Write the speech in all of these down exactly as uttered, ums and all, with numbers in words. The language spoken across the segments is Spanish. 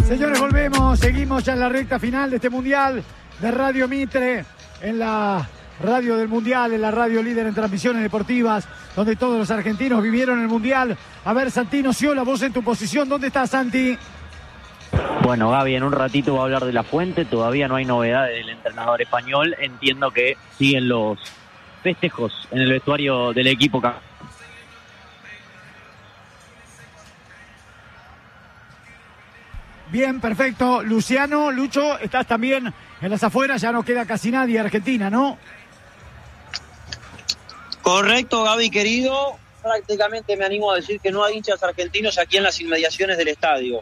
Señores, volvemos, seguimos ya en la recta final de este Mundial de Radio Mitre, en la radio del Mundial, en la radio líder en transmisiones deportivas, donde todos los argentinos vivieron el Mundial. A ver, Santino Sciola, vos en tu posición, ¿dónde estás, Santi? Bueno, Gaby, en un ratito va a hablar de La Fuente, todavía no hay novedades del entrenador español, entiendo que siguen los festejos en el vestuario del equipo. Bien, perfecto. Luciano, Lucho, estás también en las afueras, ya no queda casi nadie Argentina, ¿no? Correcto, Gaby, querido. Prácticamente me animo a decir que no hay hinchas argentinos aquí en las inmediaciones del estadio.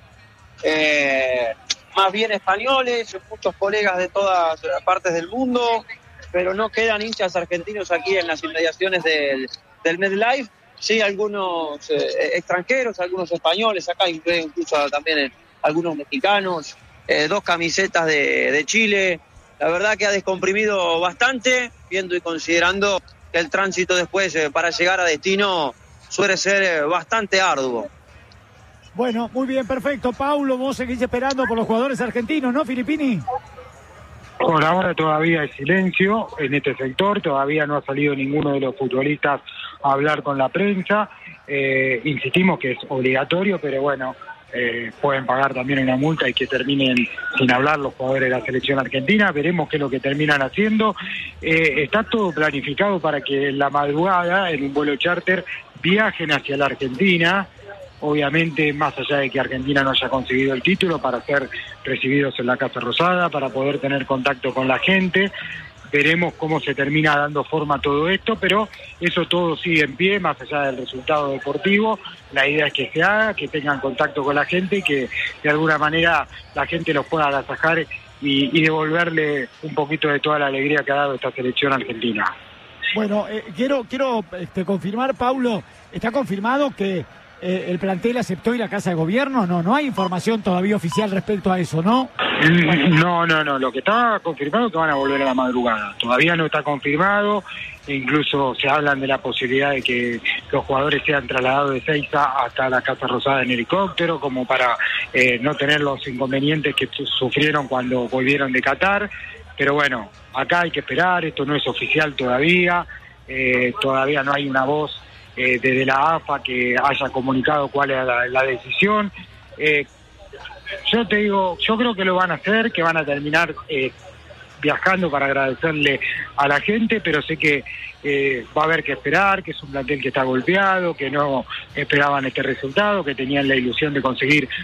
Eh, más bien españoles, muchos colegas de todas partes del mundo, pero no quedan hinchas argentinos aquí en las inmediaciones del, del MetLife. Sí, algunos eh, extranjeros, algunos españoles, acá incluso también en algunos mexicanos, eh, dos camisetas de, de Chile. La verdad que ha descomprimido bastante, viendo y considerando que el tránsito después eh, para llegar a destino suele ser eh, bastante arduo. Bueno, muy bien, perfecto. Paulo, vos seguís esperando por los jugadores argentinos, ¿no, Filippini? Por ahora todavía hay silencio en este sector, todavía no ha salido ninguno de los futbolistas a hablar con la prensa. Eh, insistimos que es obligatorio, pero bueno, Eh, pueden pagar también una multa y que terminen sin hablar los jugadores de la selección argentina. Veremos qué es lo que terminan haciendo. Eh, está todo planificado para que en la madrugada, en un vuelo charter, viajen hacia la Argentina, obviamente más allá de que Argentina no haya conseguido el título, para ser recibidos en la Casa Rosada, para poder tener contacto con la gente. Veremos cómo se termina dando forma a todo esto, pero eso todo sigue en pie, más allá del resultado deportivo. La idea es que se haga, que tengan contacto con la gente y que de alguna manera la gente los pueda agasajar y, y devolverle un poquito de toda la alegría que ha dado esta selección argentina. Bueno, eh, quiero quiero este, confirmar, Paulo, ¿está confirmado que eh, el plantel aceptó ir a Casa de Gobierno? No, no hay información todavía oficial respecto a eso, ¿no? No, no, no, lo que está confirmado es que van a volver a la madrugada. Todavía no está confirmado, incluso se hablan de la posibilidad de que los jugadores sean trasladados de Ezeiza hasta la Casa Rosada en helicóptero, como para eh, no tener los inconvenientes que sufrieron cuando volvieron de Qatar. Pero bueno, acá hay que esperar, esto no es oficial todavía, eh, todavía no hay una voz eh, desde la A F A que haya comunicado cuál es la, la decisión. Eh, Yo te digo, yo creo que lo van a hacer, que van a terminar eh, viajando para agradecerle a la gente, pero sé que eh, va a haber que esperar, que es un plantel que está golpeado, que no esperaban este resultado, que tenían la ilusión de conseguir